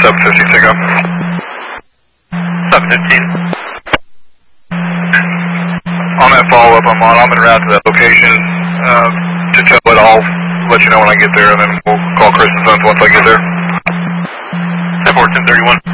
750 takeoff. 715. On that follow-up I'm on, I'm en route to that location to tow it. I'll let you know when I get there, and then we'll call Chris and Sons once I get there. 10-4, 1031.